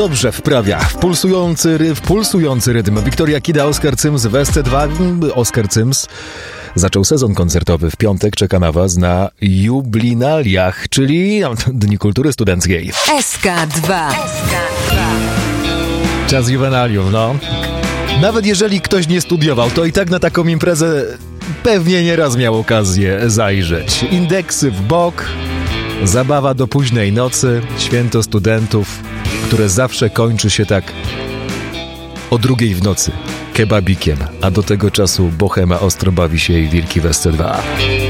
dobrze wprawia w pulsujący rytm. Wiktoria Kida, Oskar Cyms w SC2. Oskar Cyms zaczął sezon koncertowy w piątek. Czeka na was na Jublinaliach, czyli Dni Kultury Studenckiej. SK2. Czas juwenalium, no. Nawet jeżeli ktoś nie studiował, to i tak na taką imprezę pewnie nieraz miał okazję zajrzeć. Indeksy w bok, zabawa do późnej nocy, święto studentów, które zawsze kończy się tak o 2:00 w nocy kebabikiem, a do tego czasu bohema ostro bawi się i wilki w SC2.